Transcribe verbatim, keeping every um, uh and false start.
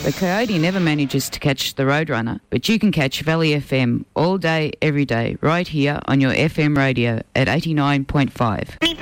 The Coyote never manages to catch the Roadrunner, but you can catch Valley F M all day, every day, right here on your F M radio at eighty-nine point five.